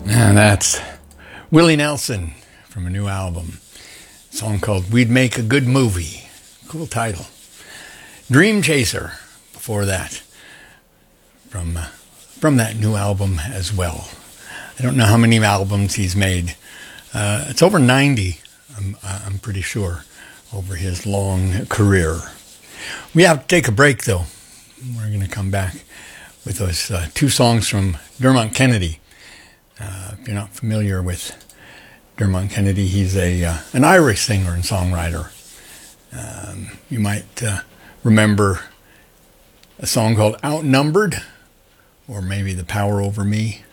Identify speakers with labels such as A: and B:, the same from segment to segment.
A: And that's Willie Nelson from a new album. A song called We'd Make a Good Movie. Cool title. Dream Chaser before that. From that new album as well. I don't know how many albums he's made. It's over 90, I'm pretty sure, over his long career. We have to take a break, though. We're going to come back with those two songs from Dermot Kennedy. If you're not familiar with Dermot Kennedy, he's an Irish singer and songwriter. You might remember a song called Outnumbered, or maybe The Power Over Me.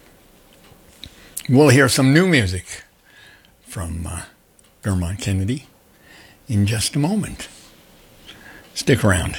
A: We'll hear some new music from Dermot Kennedy in just a moment. Stick around.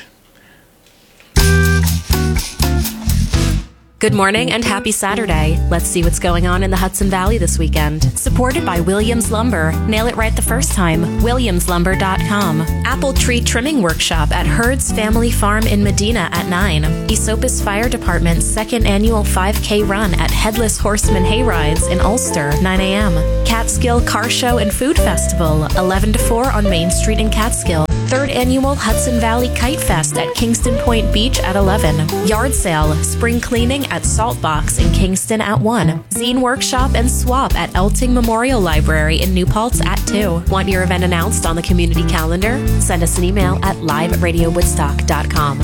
B: Good morning and happy Saturday. Let's see what's going on in the Hudson Valley this weekend. Supported by Williams Lumber. Nail it right the first time. WilliamsLumber.com. Apple Tree Trimming Workshop at Hurd's Family Farm in Medina at 9. Esopus Fire Department's second annual 5K run at Headless Horseman Hayrides in Ulster, 9 a.m. Catskill Car Show and Food Festival, 11 to 4 on Main Street in Catskill. Third annual Hudson Valley Kite Fest at Kingston Point Beach at 11. Yard sale, spring cleaning at Saltbox in Kingston at 1. Zine Workshop and Swap at Elting Memorial Library in New Paltz at 2. Want your event announced on the community calendar? Send us an email at live@radiowoodstock.com.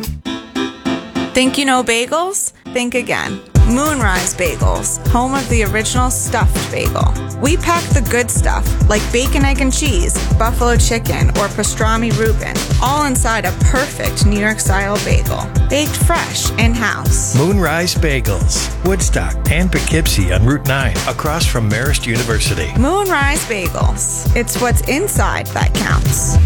C: Think you know bagels? Think again. Moonrise Bagels, home of the original stuffed bagel. We pack the good stuff, like bacon, egg, and cheese, buffalo chicken, or pastrami Reuben, all inside a perfect New York-style bagel. Baked fresh, in-house.
D: Moonrise Bagels, Woodstock and Poughkeepsie on Route 9, across from Marist University.
C: Moonrise Bagels. It's what's inside that counts.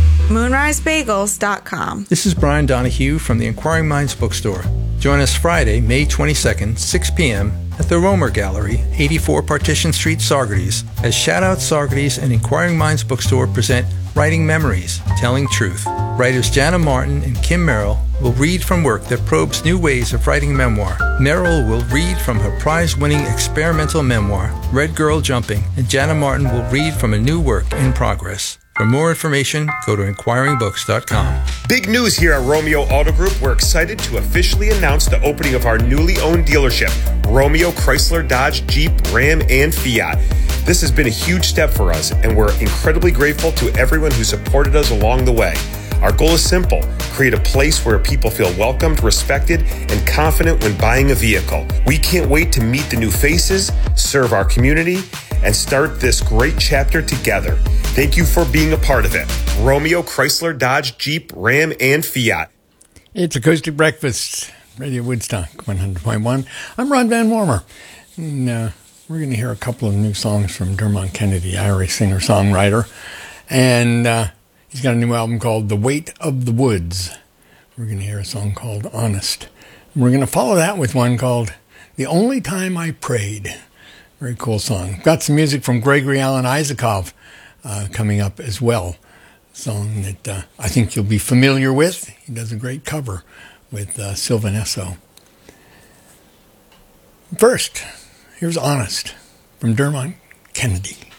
C: MoonriseBagels.com.
E: This is Brian Donahue from the Inquiring Minds Bookstore. Join us Friday, May 22nd, 6 p.m. at the Romer Gallery, 84 Partition Street, Saugerties, as Shoutout Saugerties and Inquiring Minds Bookstore present Writing Memories, Telling Truth. Writers Jana Martin and Kim Merrill will read from work that probes new ways of writing memoir. Merrill will read from her prize-winning experimental memoir, Red Girl Jumping, and Jana Martin will read from a new work in progress. For more information, go to inquiringbooks.com.
F: Big news here at Romeo Auto Group. We're excited to officially announce the opening of our newly owned dealership, Romeo Chrysler, Dodge, Jeep, Ram, and Fiat. This has been a huge step for us, and we're incredibly grateful to everyone who supported us along the way. Our goal is simple: create a place where people feel welcomed, respected, and confident when buying a vehicle. We can't wait to meet the new faces, serve our community, and start this great chapter together. Thank you for being a part of it. Romeo, Chrysler, Dodge, Jeep, Ram, and Fiat.
A: It's Acoustic Breakfast, Radio Woodstock 100.1. I'm Ron Van Warmer. And, we're going to hear a couple of new songs from Dermot Kennedy, Irish singer-songwriter. And he's got a new album called The Weight of the Woods. We're going to hear a song called Honest. And we're going to follow that with one called The Only Time I Prayed. Very cool song. Got some music from Gregory Alan Isakov coming up as well. A song that I think you'll be familiar with. He does a great cover with Sylvan Esso. First, here's Honest from Dermot Kennedy.